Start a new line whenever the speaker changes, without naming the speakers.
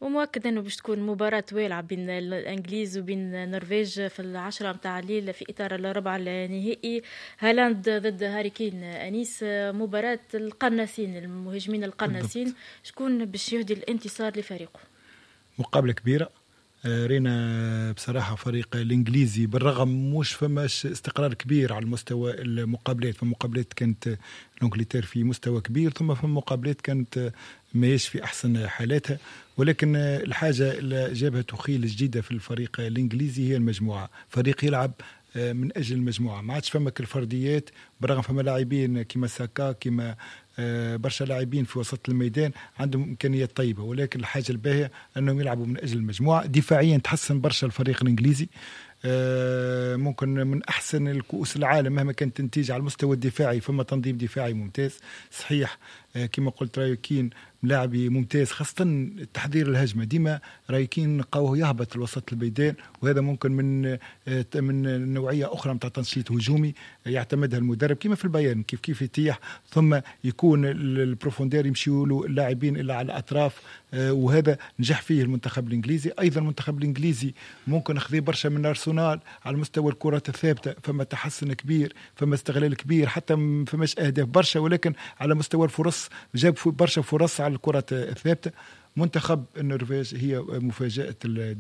ومؤكد انه باش تكون مباراة والعة بين الانجليز وبين النرويج في 10 متاع الليل في اطار الربع النهائي. هالاند ضد هاري كين. انيس، مباراة القناصين، المهاجمين القناصين،
بالضبط.
شكون باش يهدي الانتصار لفريقه؟
مقابلة كبيرة. رينا بصراحة فريق الإنجليزي بالرغم مش فماش استقرار كبير على المستوى المقابلات، فمقابلات كانت الإنجلترا في مستوى كبير، ثم في مقابلات كانت ماهيش في أحسن حالاتها، ولكن الحاجة اللي جابها تخيل جديدة في الفريق الإنجليزي هي المجموعة. فريق يلعب من أجل المجموعة، ما عادش فمك الفرديات، برغم فما لاعبين كما ساكا كما برشا لاعبين في وسط الميدان عندهم إمكانيات طيبة، ولكن الحاجة الباهية أنهم يلعبوا من أجل المجموعة. دفاعيا تحسن برشا الفريق الإنجليزي، ممكن من أحسن الكؤوس العالم مهما كان تنتيج على المستوى الدفاعي، فما تنظيم دفاعي ممتاز صحيح. كما قلت رايكين لاعبي ممتاز، خاصة تحضير الهجمة. ديما رايكين قوه يهبط الوسط الميدان، وهذا ممكن من نوعية أخرى متاع تنشيط هجومي يعتمدها المدرب كما في البيان، كيف يتيح ثم يكون البروفوندير يمشيوا له اللاعبين إلا على الأطراف، وهذا نجح فيه المنتخب الإنجليزي. أيضا المنتخب الإنجليزي ممكن أخذ برشا من أرسنال على مستوى الكرة الثابتة، فما تحسن كبير، فما استغلال كبير، حتى فماش أهداف برشا، ولكن على مستوى الفرص جاب برشا فرص على الكرة الثابتة. منتخب النرويج هي مفاجأة